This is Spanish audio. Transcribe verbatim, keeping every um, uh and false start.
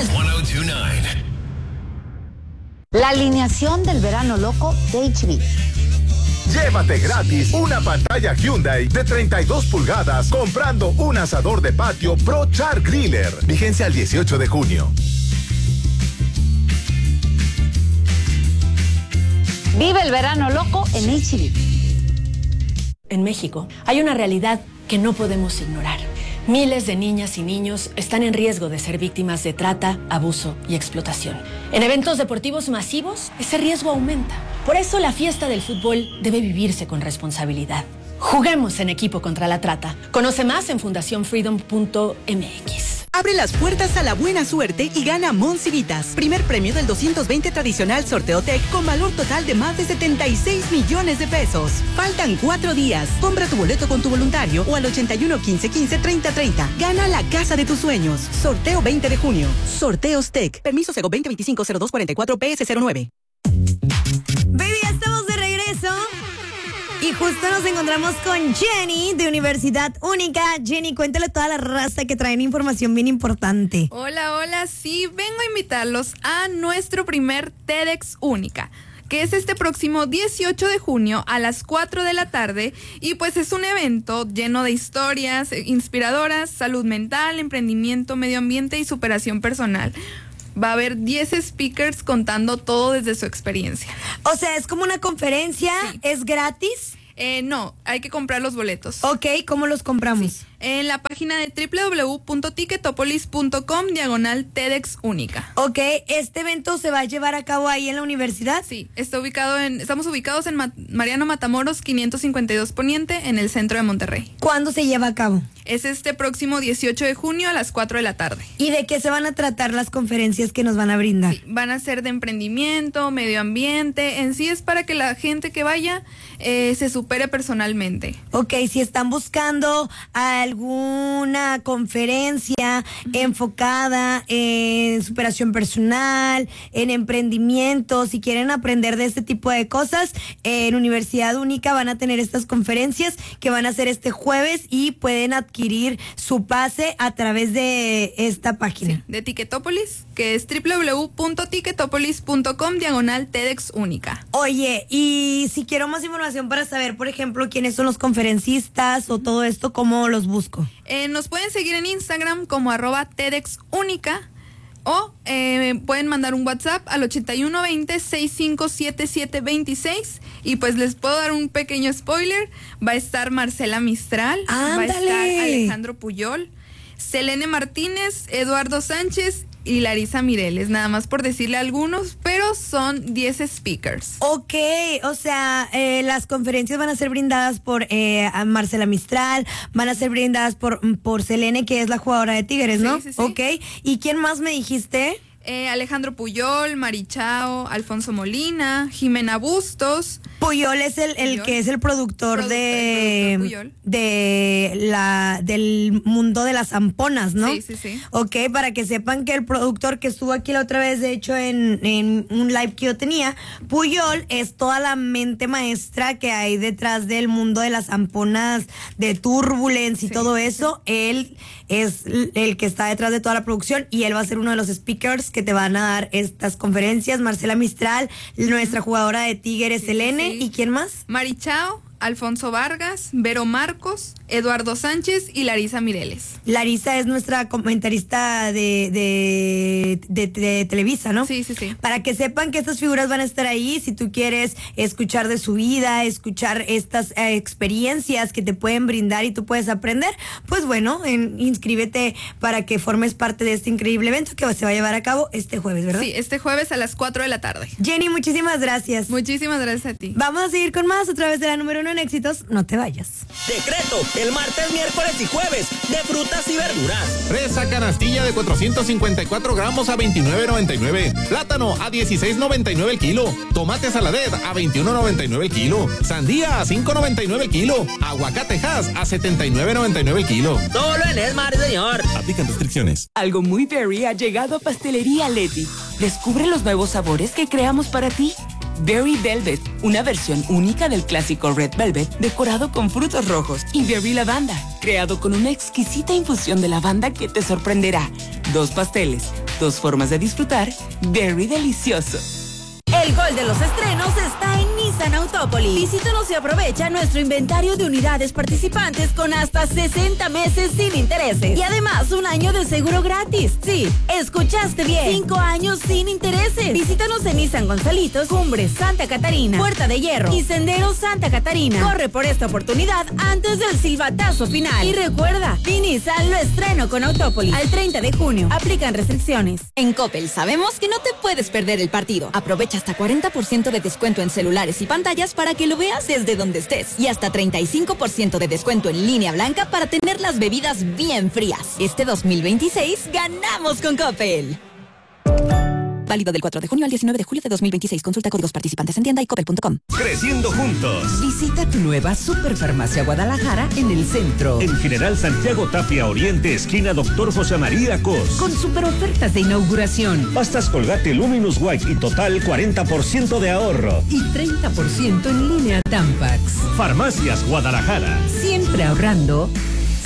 ciento dos punto nueve. La alineación del verano loco de H B. Llévate gratis una pantalla Hyundai de treinta y dos pulgadas comprando un asador de patio Pro Char Griller. Vigencia al dieciocho de junio. Vive el verano loco en H B. En México hay una realidad que no podemos ignorar. Miles de niñas y niños están en riesgo de ser víctimas de trata, abuso y explotación. En eventos deportivos masivos, ese riesgo aumenta. Por eso la fiesta del fútbol debe vivirse con responsabilidad. Juguemos en equipo contra la trata. Conoce más en fundación freedom punto m x. Abre las puertas a la buena suerte y gana Monsivitas. Primer premio del doscientos veinte tradicional Sorteo Tech con valor total de más de setenta y seis millones de pesos. Faltan cuatro días. Compra tu boleto con tu voluntario o al ochenta y uno, quince, quince, treinta, treinta. Gana la casa de tus sueños. Sorteo veinte de junio. Sorteos Tech. Permiso Sego veinte veinticinco cero dos cuarenta y cuatro P S cero nueve. Baby, ya estamos de regreso. Y justo nos encontramos con Jenny de Universidad Única. Jenny, cuéntale a toda la raza que traen información bien importante. Hola, hola, sí, vengo a invitarlos a nuestro primer TEDx Única, que es este próximo dieciocho de junio a las cuatro de la tarde, y pues es un evento lleno de historias inspiradoras, salud mental, emprendimiento, medio ambiente y superación personal. Va a haber diez speakers contando todo desde su experiencia. O sea, es como una conferencia, sí. ¿Es gratis? Eh, no, hay que comprar los boletos. Ok, ¿cómo los compramos? Sí. En la página de doble u doble u doble u punto ticketopolis punto com diagonal TEDx Única. Ok, ¿este evento se va a llevar a cabo ahí en la universidad? Sí, está ubicado en, estamos ubicados en Ma- Mariano Matamoros quinientos cincuenta y dos Poniente, en el centro de Monterrey. ¿Cuándo se lleva a cabo? Es este próximo dieciocho de junio a las cuatro de la tarde. ¿Y de qué se van a tratar las conferencias que nos van a brindar? Sí, van a ser de emprendimiento, medio ambiente. En sí es para que la gente que vaya eh, se supere personalmente. Ok, si están buscando alguna conferencia uh-huh. enfocada en superación personal, en emprendimiento, si quieren aprender de este tipo de cosas, en Universidad Única van a tener estas conferencias que van a ser este jueves y pueden adquirir adquirir su pase a través de esta página. Sí, de Ticketopolis, que es doble u doble u doble u punto ticketopolis punto com diagonal TEDx Única. Oye, y si quiero más información para saber, por ejemplo, quiénes son los conferencistas o todo esto, ¿cómo los busco? Eh, nos pueden seguir en Instagram como arroba TEDx Única. O eh, pueden mandar un WhatsApp al ochenta y uno veinte, sesenta y cinco setenta y siete veintiséis. Y pues les puedo dar un pequeño spoiler. Va a estar Marcela Mistral. ¡Ándale! Va a estar Alejandro Puyol, Selene Martínez, Eduardo Sánchez y Larisa Mireles, nada más por decirle algunos, pero son diez speakers. Ok, o sea, eh, las conferencias van a ser brindadas por eh, Marcela Mistral, van a ser brindadas por, por Selene, que es la jugadora de Tigres, ¿no? Sí, sí, sí. Ok, ¿y quién más me dijiste? Eh, Alejandro Puyol, Marichao, Alfonso Molina, Jimena Bustos. Puyol es el, el Puyol. que es el productor, productor de productor de la del mundo de las zamponas, ¿no? Sí, sí, sí. Ok, para que sepan que el productor que estuvo aquí la otra vez, de hecho, en, en un live que yo tenía, Puyol es toda la mente maestra que hay detrás del mundo de las zamponas, de Turbulence y sí, todo eso. Sí. Él es el que está detrás de toda la producción y él va a ser uno de los speakers que te van a dar estas conferencias. Marcela Mistral, nuestra jugadora de Tigres, sí, Selene, sí. ¿Y quién más? Marichao, Alfonso Vargas, Vero Marcos, Eduardo Sánchez y Larisa Mireles. Larisa es nuestra comentarista de, de, de, de Televisa, ¿no? Sí, sí, sí. Para que sepan que estas figuras van a estar ahí, si tú quieres escuchar de su vida, escuchar estas eh, experiencias que te pueden brindar y tú puedes aprender, pues bueno, en, inscríbete para que formes parte de este increíble evento que se va a llevar a cabo este jueves, ¿verdad? Sí, este jueves a las cuatro de la tarde. Jenny, muchísimas gracias. Muchísimas gracias a ti. Vamos a seguir con más a través de la número uno en éxitos. No te vayas. Decreto, el martes, miércoles y jueves de frutas y verduras. Fresa canastilla de cuatrocientos cincuenta y cuatro gramos a veintinueve noventa y nueve. Plátano a dieciséis noventa y nueve el kilo. Tomate saladet a veintiuno noventa y nueve el kilo. Sandía a cinco noventa y nueve el kilo. Aguacate Hass a setenta y nueve noventa y nueve el kilo. Solo en Esmar, señor. Aplican restricciones. Algo muy berry ha llegado a Pastelería Leti. Descubre los nuevos sabores que creamos para ti. Berry Velvet, una versión única del clásico Red Velvet decorado con frutos rojos, y Berry Lavanda, creado con una exquisita infusión de lavanda que te sorprenderá. Dos pasteles, Dos formas de disfrutar very delicioso. El gol de los estrenos está en Nissan Autópolis. Visítanos y aprovecha nuestro inventario de unidades participantes con hasta sesenta meses sin intereses. Y además un año de seguro gratis. Sí, escuchaste bien. Cinco años sin intereses. Visítanos en Nissan Gonzalitos, Cumbres, Santa Catarina, Puerta de Hierro y Sendero Santa Catarina. Corre por esta oportunidad antes del silbatazo final. Y recuerda, mi Nissan lo estreno con Autópolis. Al treinta de junio. Aplican restricciones. En Coppel sabemos que no te puedes perder el partido. Aprovecha hasta cuarenta por ciento de descuento en celulares y pantallas para que lo veas desde donde estés. Y hasta treinta y cinco por ciento de descuento en línea blanca para tener las bebidas bien frías. Este dos mil veintiséis ganamos con Coppel. Válido del cuatro de junio al diecinueve de julio de dos mil veintiséis. Consulta códigos participantes en tienda y coppel punto com. Creciendo juntos. Visita tu nueva Superfarmacia Guadalajara en el centro. En General Santiago Tapia Oriente, esquina Doctor José María Cos. Con super ofertas de inauguración. Pastas Colgate Luminous White y total cuarenta por ciento de ahorro. Y treinta por ciento en línea Tampax. Farmacias Guadalajara. Siempre ahorrando,